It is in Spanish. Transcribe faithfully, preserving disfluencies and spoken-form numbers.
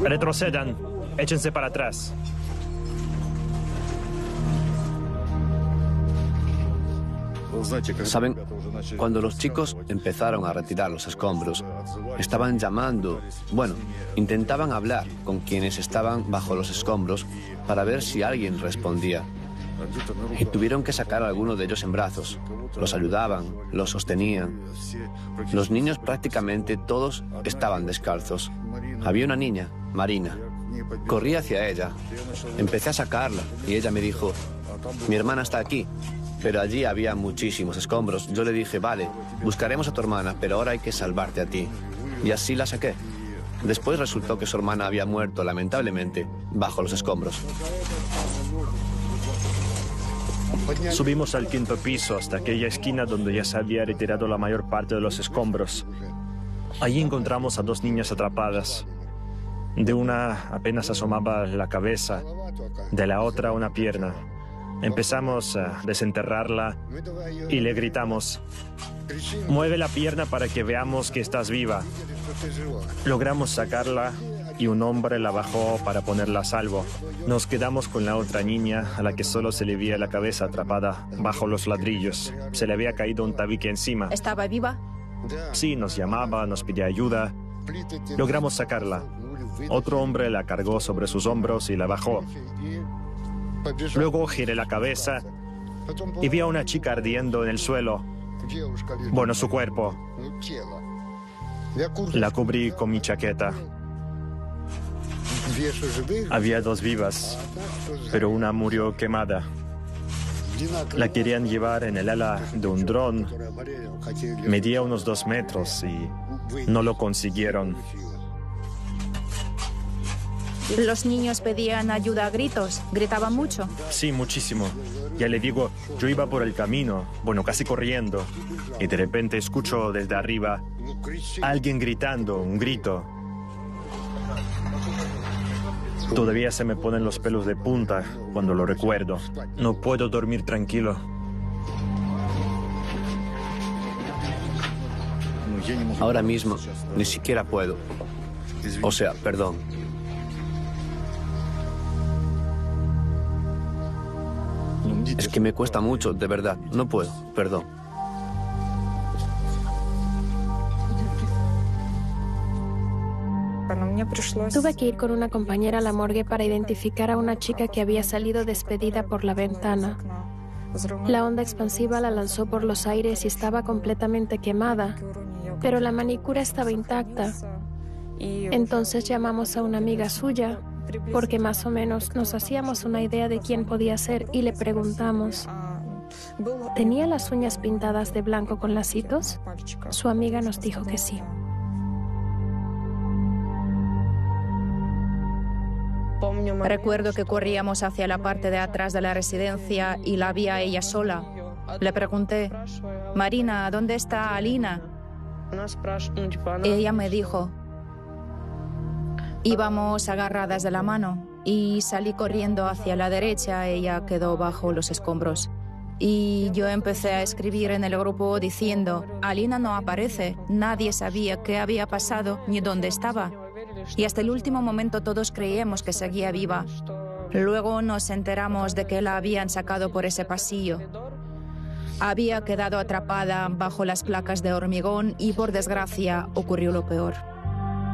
Retrocedan. Échense para atrás. ¿Saben? Cuando los chicos empezaron a retirar los escombros, estaban llamando, bueno, intentaban hablar con quienes estaban bajo los escombros para ver si alguien respondía. Y tuvieron que sacar a alguno de ellos en brazos. Los ayudaban, los sostenían. Los niños prácticamente todos estaban descalzos. Había una niña, Marina. Corrí hacia ella. Empecé a sacarla y ella me dijo, mi hermana está aquí. Pero allí había muchísimos escombros. Yo le dije, vale, buscaremos a tu hermana, pero ahora hay que salvarte a ti. Y así la saqué. Después resultó que su hermana había muerto, lamentablemente, bajo los escombros. Subimos al quinto piso hasta aquella esquina donde ya se había retirado la mayor parte de los escombros. Allí encontramos a dos niñas atrapadas. De una apenas asomaba la cabeza, de la otra una pierna. Empezamos a desenterrarla y le gritamos, mueve la pierna para que veamos que estás viva. Logramos sacarla y un hombre la bajó para ponerla a salvo. Nos quedamos con la otra niña a la que solo se le veía la cabeza atrapada bajo los ladrillos. Se le había caído un tabique encima. ¿Estaba viva? Sí, nos llamaba, nos pedía ayuda. Logramos sacarla. Otro hombre la cargó sobre sus hombros y la bajó. Luego giré la cabeza y vi a una chica ardiendo en el suelo. Bueno, su cuerpo. La cubrí con mi chaqueta. Había dos vivas, pero una murió quemada. La querían llevar en el ala de un dron. Medía unos dos metros y no lo consiguieron. ¿Los niños pedían ayuda a gritos? ¿Gritaban mucho? Sí, muchísimo. Ya le digo, yo iba por el camino, bueno, casi corriendo, y de repente escucho desde arriba a alguien gritando, un grito. Todavía se me ponen los pelos de punta cuando lo recuerdo. No puedo dormir tranquilo. Ahora mismo ni siquiera puedo. O sea, perdón. Es que me cuesta mucho, de verdad. No puedo, perdón. Tuve que ir con una compañera a la morgue para identificar a una chica que había salido despedida por la ventana. La onda expansiva la lanzó por los aires y estaba completamente quemada, pero la manicura estaba intacta. Entonces llamamos a una amiga suya, porque más o menos nos hacíamos una idea de quién podía ser y le preguntamos, ¿tenía las uñas pintadas de blanco con lacitos? Su amiga nos dijo que sí. Recuerdo que corríamos hacia la parte de atrás de la residencia y la vi a ella sola. Le pregunté, Marina, ¿dónde está Alina? Ella me dijo, íbamos agarradas de la mano y salí corriendo hacia la derecha. Ella quedó bajo los escombros. Y yo empecé a escribir en el grupo diciendo, Alina no aparece, nadie sabía qué había pasado ni dónde estaba. Y hasta el último momento todos creíamos que seguía viva. Luego nos enteramos de que la habían sacado por ese pasillo. Había quedado atrapada bajo las placas de hormigón y por desgracia ocurrió lo peor.